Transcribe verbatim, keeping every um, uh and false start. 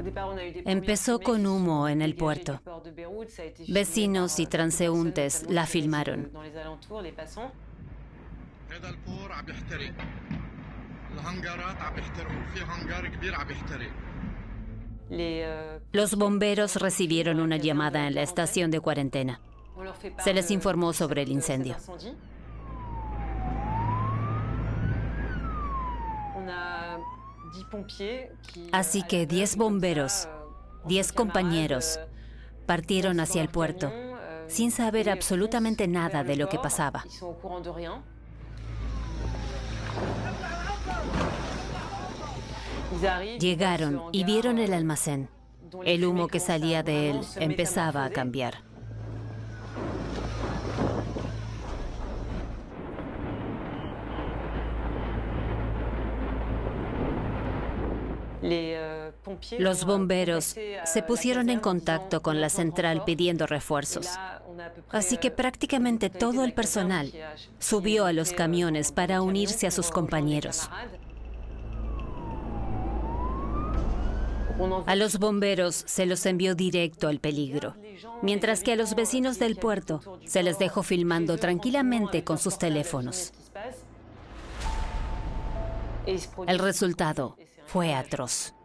Empezó con humo en el puerto. Vecinos y transeúntes la filmaron. Los bomberos recibieron una llamada en la estación de cuarentena. Se les informó sobre el incendio. Así que diez bomberos, diez compañeros, partieron hacia el puerto, sin saber absolutamente nada de lo que pasaba. Llegaron y vieron el almacén. El humo que salía de él empezaba a cambiar. Los bomberos se pusieron en contacto con la central pidiendo refuerzos. Así que prácticamente todo el personal subió a los camiones para unirse a sus compañeros. A los bomberos se los envió directo al peligro, mientras que a los vecinos del puerto se les dejó filmando tranquilamente con sus teléfonos. El resultado fue atroz.